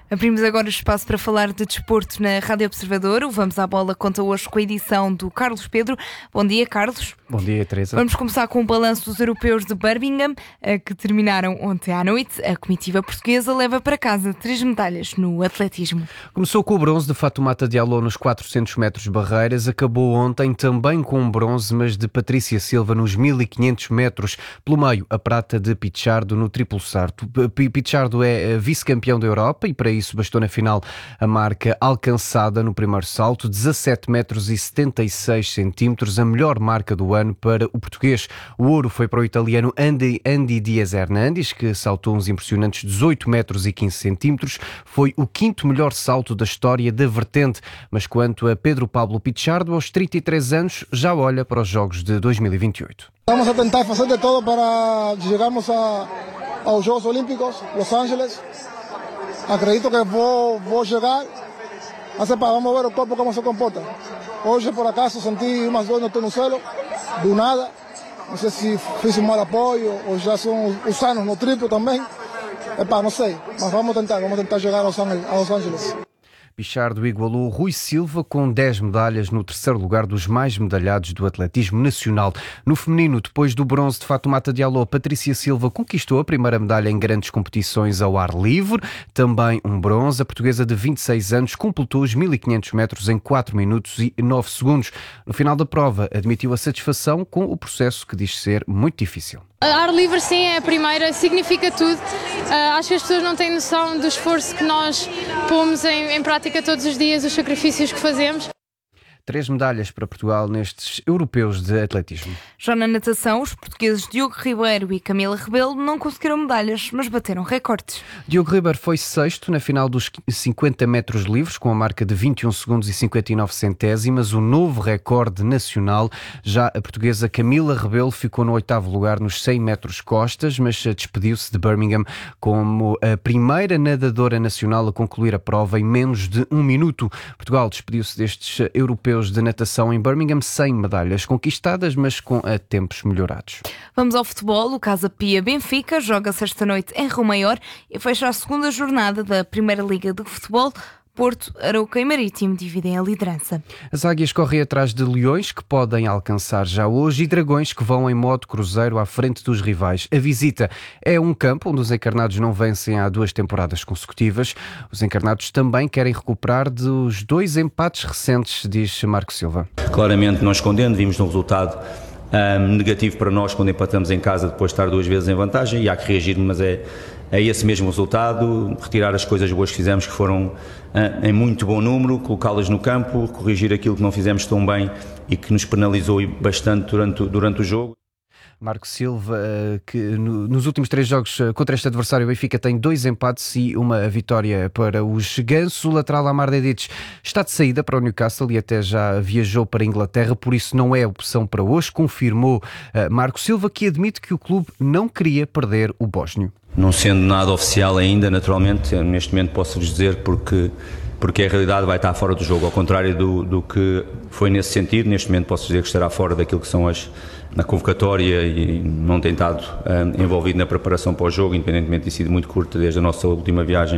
Abrimos agora o espaço para falar de desporto na Rádio Observador. O Vamos à Bola conta hoje com a edição do Carlos Pedro. Bom dia, Carlos. Bom dia, Teresa. Vamos começar com o balanço dos europeus de Birmingham, que terminaram ontem à noite. A comitiva portuguesa leva para casa 3 medalhas no atletismo. Começou com o bronze de Fatoumata Diallo nos 400 metros barreiras. Acabou ontem também com um bronze, mas de Patrícia Silva nos 1500 metros. Pelo meio, a prata de Pichardo no triplo salto. Pichardo é vice-campeão da Europa e para isso bastou na final a marca alcançada no primeiro salto, 17 metros e 76 centímetros, a melhor marca do ano para o português. O ouro foi para o italiano Andy Dias Hernandes, que saltou uns impressionantes 18 metros e 15 centímetros. Foi o quinto melhor salto da história da vertente. Mas quanto a Pedro Pablo Pichardo, aos 33 anos, já olha para os Jogos de 2028. Vamos a tentar fazer de todo para chegarmos aos Jogos Olímpicos, Los Angeles. Acredito que vou chegar. Vamos ver o corpo como se comporta. Hoje, por acaso, senti umas dores no tornozelo, do nada. Não sei se fiz um mal apoio ou já são os anos no triplo também. Não sei, mas vamos tentar chegar a Los Angeles. Pichardo igualou Rui Silva com 10 medalhas no terceiro lugar dos mais medalhados do atletismo nacional. No feminino, depois do bronze de Fatoumata Diallo, Patrícia Silva conquistou a primeira medalha em grandes competições ao ar livre. Também um bronze. A portuguesa de 26 anos completou os 1500 metros em 4 minutos e 9 segundos. No final da prova, admitiu a satisfação com o processo que diz ser muito difícil. Ar livre, sim, é a primeira, significa tudo. Acho que as pessoas não têm noção do esforço que nós pomos em prática todos os dias, os sacrifícios que fazemos. 3 medalhas para Portugal nestes europeus de atletismo. Já na natação, os portugueses Diogo Ribeiro e Camila Rebelo não conseguiram medalhas, mas bateram recordes. Diogo Ribeiro foi sexto na final dos 50 metros livres, com a marca de 21 segundos e 59 centésimas, o novo recorde nacional. Já a portuguesa Camila Rebelo ficou no 8º lugar nos 100 metros costas, mas despediu-se de Birmingham como a primeira nadadora nacional a concluir a prova em menos de 1 minuto. Portugal despediu-se destes europeus de natação em Birmingham sem medalhas conquistadas, mas com tempos melhorados. Vamos ao futebol. O Casa Pia Benfica joga-se esta noite em Rio Maior e fecha a segunda jornada da Primeira Liga de Futebol. Porto, Arouca e Marítimo dividem a liderança. As águias correm atrás de leões, que podem alcançar já hoje, e dragões, que vão em modo cruzeiro à frente dos rivais. A visita é um campo onde os encarnados não vencem há 2 temporadas consecutivas. Os encarnados também querem recuperar dos 2 empates recentes, diz Marco Silva. Claramente não escondendo, vimos no resultado negativo para nós quando empatamos em casa depois de estar 2 vezes em vantagem, e há que reagir, mas é esse mesmo resultado, retirar as coisas boas que fizemos, que foram em muito bom número, colocá-las no campo, corrigir aquilo que não fizemos tão bem e que nos penalizou bastante durante o jogo. Marco Silva, que nos últimos 3 jogos contra este adversário, o Benfica tem 2 empates e uma vitória para os Ganso. O lateral Amar Dedic está de saída para o Newcastle e até já viajou para a Inglaterra, por isso não é opção para hoje, confirmou Marco Silva, que admite que o clube não queria perder o bósnio. Não sendo nada oficial ainda, naturalmente, neste momento posso-vos dizer porque a realidade vai estar fora do jogo, ao contrário do que foi nesse sentido. Neste momento posso dizer que estará fora daquilo que são na convocatória e não tem estado envolvido na preparação para o jogo, independentemente de ter sido muito curta desde a nossa última viagem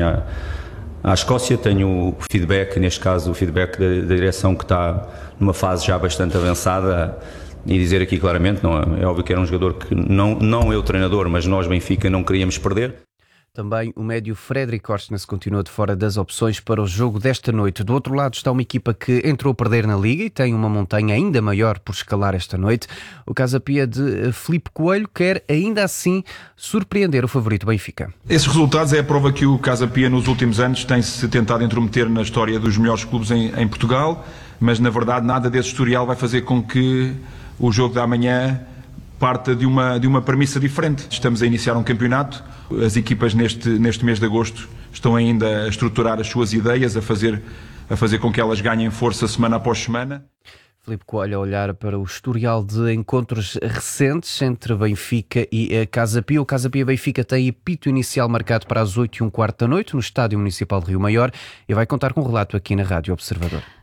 à Escócia. Tenho o feedback, neste caso o feedback da direção, que está numa fase já bastante avançada, e dizer aqui claramente, não, é óbvio que era um jogador que não eu treinador, mas nós Benfica não queríamos perder. Também o médio Fredrik Orsnes continua de fora das opções para o jogo desta noite. Do outro lado está uma equipa que entrou a perder na Liga e tem uma montanha ainda maior por escalar esta noite. O Casa Pia de Filipe Coelho quer ainda assim surpreender o favorito Benfica. Esses resultados é a prova que o Casa Pia nos últimos anos tem-se tentado intrometer na história dos melhores clubes em Portugal, mas na verdade nada desse historial vai fazer com que o jogo da manhã parta de uma premissa diferente. Estamos a iniciar um campeonato, as equipas neste mês de agosto estão ainda a estruturar as suas ideias, a fazer com que elas ganhem força semana após semana. Filipe Coelho a olhar para o historial de encontros recentes entre Benfica e a Casa Pia. O Casa Pia Benfica tem apito inicial marcado para as 8h15 da noite no Estádio Municipal de Rio Maior e vai contar com um relato aqui na Rádio Observador.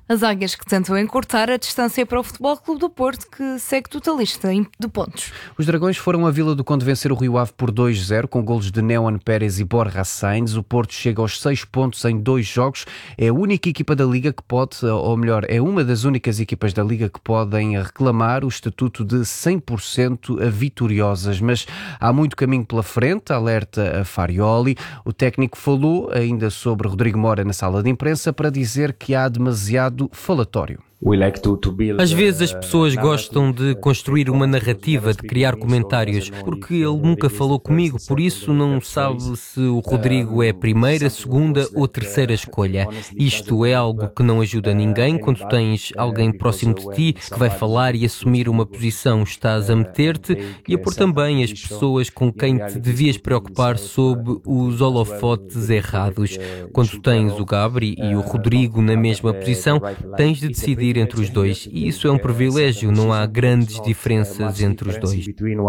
As águias que tentam encurtar a distância para o Futebol Clube do Porto, que segue totalista de pontos. Os Dragões foram à Vila do Conde vencer o Rio Ave por 2-0, com golos de Neon Pérez e Borja Sainz. O Porto chega aos 6 pontos em 2 jogos. É a única equipa da Liga que pode, ou melhor, é uma das únicas equipas da Liga que podem reclamar o estatuto de 100% vitoriosas. Mas há muito caminho pela frente, alerta a Farioli. O técnico falou ainda sobre Rodrigo Mora na sala de imprensa para dizer que há demasiado falatório. Às vezes as pessoas gostam de construir uma narrativa, de criar comentários, porque ele nunca falou comigo, por isso não sabe se o Rodrigo é a primeira, segunda ou terceira escolha. Isto é algo que não ajuda ninguém. Quando tens alguém próximo de ti que vai falar e assumir uma posição, estás a meter-te e a pôr também as pessoas com quem te devias preocupar sob os holofotes errados. Quando tens o Gabri e o Rodrigo na mesma posição, tens de decidir entre os dois, e isso é um privilégio, não há grandes diferenças entre os dois.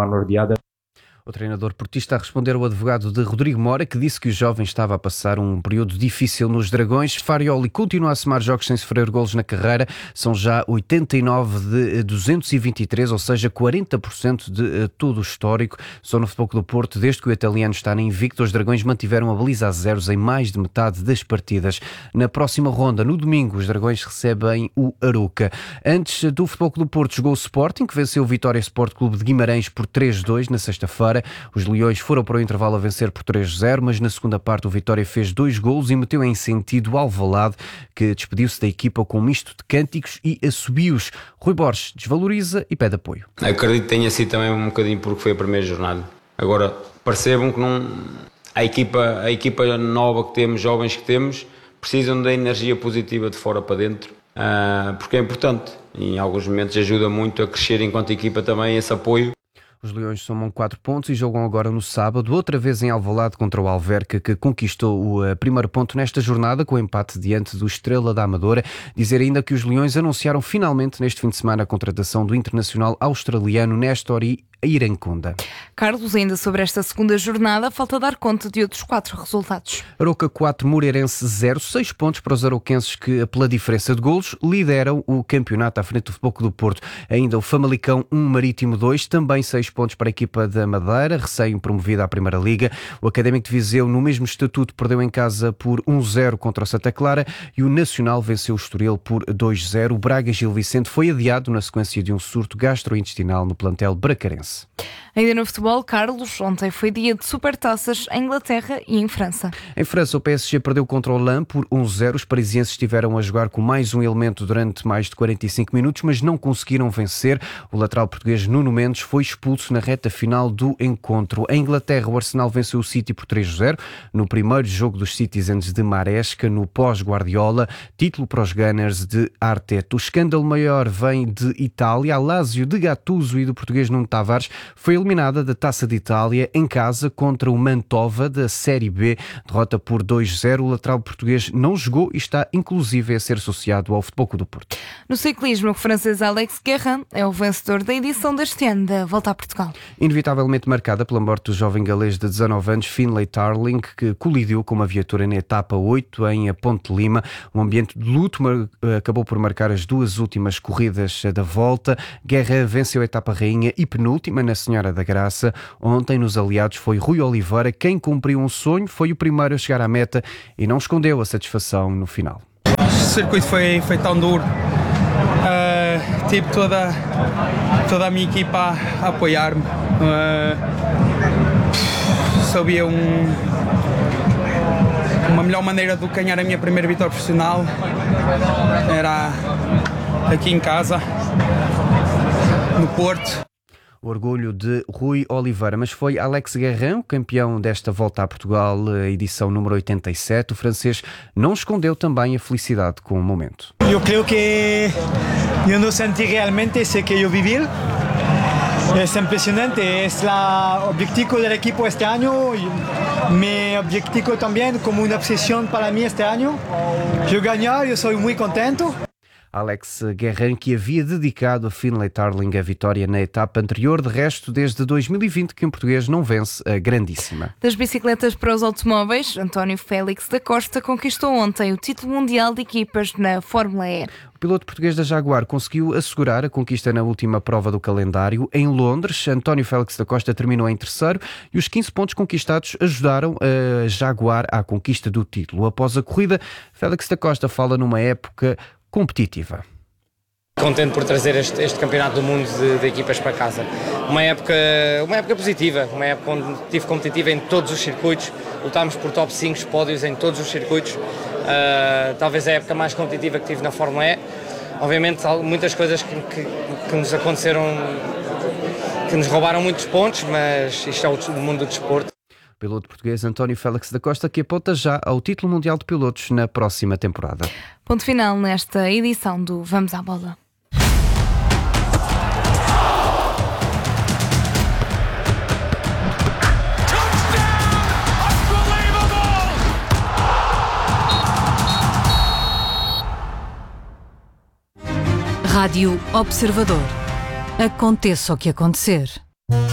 O treinador portista a responder ao advogado de Rodrigo Mora, que disse que o jovem estava a passar um período difícil nos Dragões. Farioli continua a somar jogos sem sofrer golos na carreira. São já 89 de 223, ou seja, 40% de todo o histórico. Só no Futebol Clube do Porto, desde que o italiano está na invicto, os Dragões mantiveram a baliza a zeros em mais de metade das partidas. Na próxima ronda, no domingo, os Dragões recebem o Arouca. Antes do Futebol Clube do Porto, jogou o Sporting, que venceu o Vitória Sport Clube de Guimarães por 3-2 na sexta-feira. Os Leões foram para o intervalo a vencer por 3-0, mas na segunda parte o Vitória fez 2 golos e meteu em sentido o Alvalade, que despediu-se da equipa com um misto de cânticos e assobios. Rui Borges desvaloriza e pede apoio. Acredito que tenha sido também um bocadinho porque foi a primeira jornada. Agora, percebam que a equipa nova que temos, jovens que temos, precisam da energia positiva de fora para dentro, porque é importante. E em alguns momentos ajuda muito a crescer enquanto equipa também esse apoio. Os Leões somam 4 pontos e jogam agora no sábado, outra vez em Alvalade contra o Alverca, que conquistou o primeiro ponto nesta jornada com o empate diante do Estrela da Amadora. Dizer ainda que os Leões anunciaram finalmente neste fim de semana a contratação do internacional australiano Nestori Irankunda. Carlos, ainda sobre esta segunda jornada, falta dar conta de outros 4 resultados. Arouca 4, Moreirense 0, 6 pontos para os arouquenses que, pela diferença de golos, lideram o campeonato à frente do Futebol Clube do Porto. Ainda o Famalicão 1, Marítimo 2, também 6 pontos para a equipa da Madeira, recém-promovida à Primeira Liga. O Académico de Viseu, no mesmo estatuto, perdeu em casa por 1-0 contra o Santa Clara e o Nacional venceu o Estoril por 2-0. O Braga Gil Vicente foi adiado na sequência de um surto gastrointestinal no plantel bracarense. Ainda no futebol, Carlos, ontem foi dia de supertaças em Inglaterra e em França. Em França, o PSG perdeu contra o Lens por 1-0. Os parisienses estiveram a jogar com mais um elemento durante mais de 45 minutos, mas não conseguiram vencer. O lateral português Nuno Mendes foi expulso na reta final do encontro. Em Inglaterra, o Arsenal venceu o City por 3-0. No primeiro jogo dos Citizens de Maresca, no pós-Guardiola, título para os Gunners de Arteta. O escândalo maior vem de Itália. A Lazio de Gattuso e do português Nuno Tavares foi eliminada da Taça de Itália em casa contra o Mantova da Série B. Derrota por 2-0. O lateral português não jogou e está inclusive a ser associado ao Futebol Clube do Porto. No ciclismo, o francês Alex Guérin é o vencedor da edição deste ano da Volta a Portugal. Inevitavelmente marcada pela morte do jovem galês de 19 anos, Finlay Tarling, que colidiu com uma viatura na etapa 8 em Ponte Lima. Um ambiente de luto acabou por marcar as 2 últimas corridas da Volta. Guérin venceu a etapa rainha e penúltima na Senhora da Graça. Ontem, nos aliados, foi Rui Oliveira quem cumpriu um sonho, foi o primeiro a chegar à meta e não escondeu a satisfação no final. O circuito foi tão duro. Tive toda a minha equipa a apoiar-me. Sabia uma melhor maneira de ganhar a minha primeira vitória profissional era aqui em casa, no Porto. O orgulho de Rui Oliveira, mas foi Alex Guérin, o campeão desta Volta a Portugal, edição número 87. O francês não escondeu também a felicidade com o momento. Eu creio que eu não senti realmente o que eu vivi. É impressionante, é o objetivo do equipo este ano, meu objetivo também como uma obsessão para mim este ano. Eu ganhar, eu sou muito contente. Alex Guerrin, que havia dedicado a Finlay Tarling a vitória na etapa anterior. De resto, desde 2020 que um português não vence a Grandíssima. Das bicicletas para os automóveis, António Félix da Costa conquistou ontem o título mundial de equipas na Fórmula E. O piloto português da Jaguar conseguiu assegurar a conquista na última prova do calendário. Em Londres, António Félix da Costa terminou em terceiro e os 15 pontos conquistados ajudaram a Jaguar à conquista do título. Após a corrida, Félix da Costa fala numa época competitiva. Contente por trazer este campeonato do mundo de equipas para casa. Uma época positiva, uma época onde estive competitiva em todos os circuitos, lutámos por top 5 pódios em todos os circuitos. Talvez a época mais competitiva que tive na Fórmula E. Obviamente muitas coisas que nos aconteceram, que nos roubaram muitos pontos, mas isto é o mundo do desporto. O piloto português António Félix da Costa, que aponta já ao título mundial de pilotos na próxima temporada. Ponto final nesta edição do Vamos à Bola. Rádio Observador. Aconteça o que acontecer.